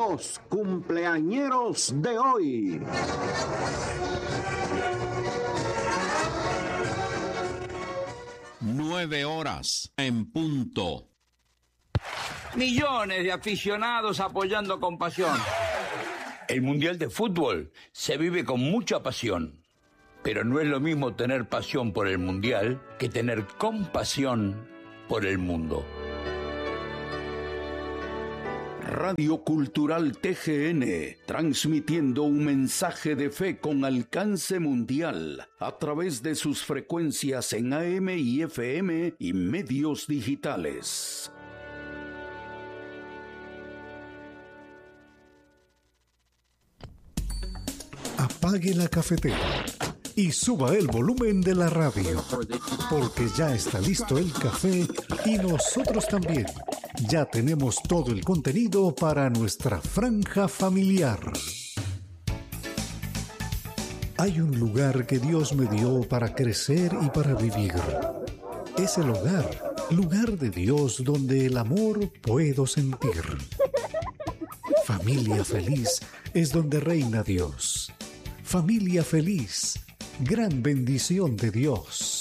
los cumpleañeros de hoy. Nueve horas en punto. Millones de aficionados apoyando con pasión. El Mundial de Fútbol se vive con mucha pasión, pero no es lo mismo tener pasión por el Mundial que tener compasión por el mundo. Radio Cultural TGN, transmitiendo un mensaje de fe con alcance mundial a través de sus frecuencias en AM y FM y medios digitales. Apague la cafetera y suba el volumen de la radio, porque ya está listo el café y nosotros también. Ya tenemos todo el contenido para nuestra franja familiar. Hay un lugar que Dios me dio para crecer y para vivir. Es el hogar, lugar de Dios donde el amor puedo sentir. Familia feliz es donde reina Dios. Familia feliz, gran bendición de Dios.